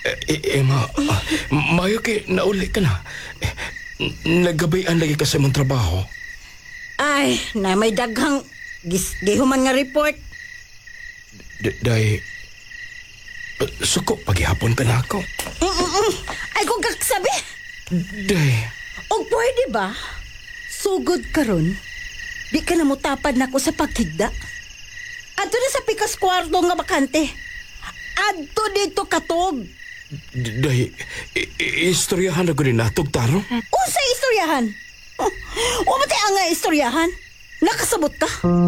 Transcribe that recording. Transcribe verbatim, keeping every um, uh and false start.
Eh, Emma, ah, mayo kay nauli ka na. Eh, nagabayan lagi ka sa mong trabaho. Ay, na may daghang gis gihuman nga report. D- Day, uh, suko, paghihapon ka na ako. Mm-mm. Ay, kung kaksabi. Day, O pwede ba? Sugod karon, di ka na mutapad na ko sa paghigda. Adto na sa pikas kwarto nga bakante. Adto dito katog. d- day, i- i- istoryahan ako ni natog taro. Unsa istoryahan? Oh, o mati ang nga istoryahan? Nakasabot ka?